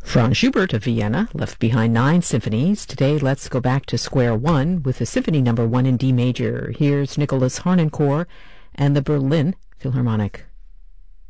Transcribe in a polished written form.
Franz Schubert of Vienna left behind 9 symphonies. Today, let's go back to square one with the Symphony No. 1 in D major. Here's Nicholas Harnoncourt and the Berlin Philharmonic.